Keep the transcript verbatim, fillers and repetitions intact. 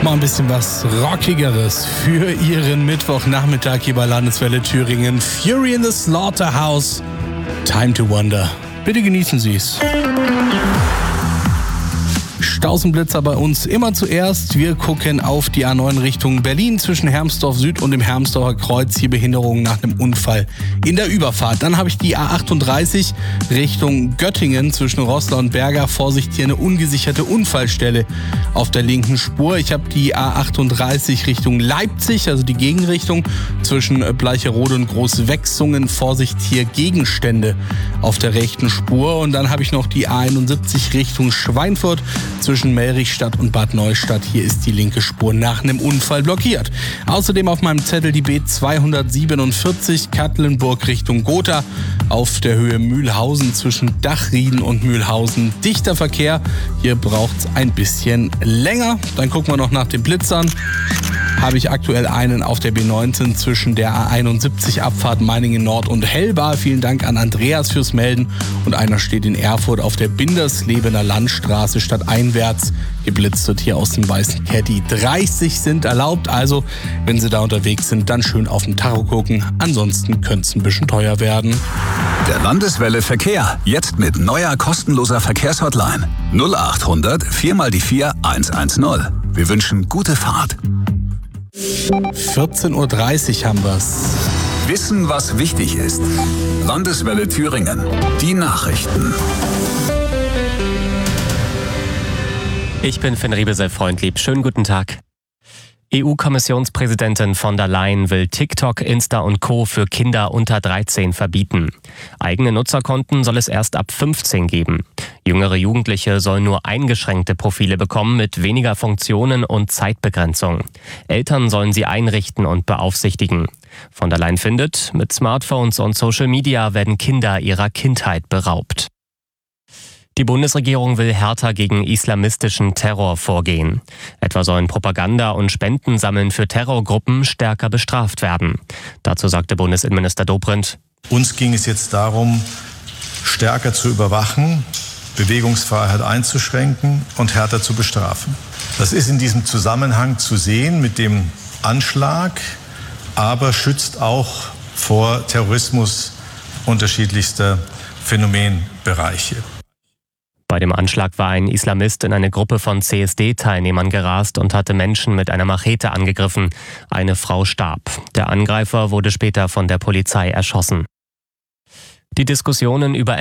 Mal ein bisschen was Rockigeres für Ihren Mittwochnachmittag hier bei Landeswelle Thüringen. Fury in the Slaughterhouse. Time to Wonder. Bitte genießen Sie es. Stausenblitzer bei uns immer zuerst. Wir gucken auf die A neun Richtung Berlin zwischen Hermsdorf Süd und dem Hermsdorfer Kreuz. Hier Behinderungen nach einem Unfall in der Überfahrt. Dann habe ich die A achtunddreißig Richtung Göttingen zwischen Roßla und Berger. Vorsicht, hier eine ungesicherte Unfallstelle auf der linken Spur. Ich habe die A achtunddreißig Richtung Leipzig, also die Gegenrichtung zwischen Bleicherode und Großwechsungen. Vorsicht, hier Gegenstände auf der rechten Spur. Und dann habe ich noch die A einundsiebzig Richtung Schweinfurt zwischen Melrichstadt und Bad Neustadt. Hier ist die linke Spur nach einem Unfall blockiert. Außerdem auf meinem Zettel die B zweihundertsiebenundvierzig Katlenburg Richtung Gotha auf der Höhe Mühlhausen zwischen Dachrieden und Mühlhausen. Dichter Verkehr. Hier braucht es ein bisschen länger. Dann gucken wir noch nach den Blitzern. Habe ich aktuell einen auf der B neunzehn zwischen der A einundsiebzig Abfahrt Meiningen Nord und Hellbar. Vielen Dank an Andreas fürs Melden. Und einer steht in Erfurt auf der Binderslebener Landstraße stadteinwärts. Geblitzt wird hier aus dem weißen Caddy. dreißig sind erlaubt, also wenn Sie da unterwegs sind, dann schön auf dem Tacho gucken. Ansonsten könnte es ein bisschen teuer werden. Der Landeswelle Verkehr, jetzt mit neuer kostenloser Verkehrshotline. null achthundert vier mal die vier hundertzehn. Wir wünschen gute Fahrt. vierzehn Uhr dreißig haben wir's. Wissen, was wichtig ist. Landeswelle Thüringen. Die Nachrichten. Ich bin Finn Riebesel-Freundlieb. Schönen guten Tag. E U-Kommissionspräsidentin von der Leyen will TikTok, Insta und Co. für Kinder unter dreizehn verbieten. Eigene Nutzerkonten soll es erst ab fünfzehn geben. Jüngere Jugendliche sollen nur eingeschränkte Profile bekommen mit weniger Funktionen und Zeitbegrenzung. Eltern sollen sie einrichten und beaufsichtigen. Von der Leyen findet, mit Smartphones und Social Media werden Kinder ihrer Kindheit beraubt. Die Bundesregierung will härter gegen islamistischen Terror vorgehen. Etwa sollen Propaganda und Spendensammeln für Terrorgruppen stärker bestraft werden. Dazu sagte Bundesinnenminister Dobrindt: Uns ging es jetzt darum, stärker zu überwachen, Bewegungsfreiheit einzuschränken und härter zu bestrafen. Das ist in diesem Zusammenhang zu sehen mit dem Anschlag, aber schützt auch vor Terrorismus unterschiedlichster Phänomenbereiche. Bei dem Anschlag war ein Islamist in eine Gruppe von C S D-Teilnehmern gerast und hatte Menschen mit einer Machete angegriffen. Eine Frau starb. Der Angreifer wurde später von der Polizei erschossen. Die Diskussionen über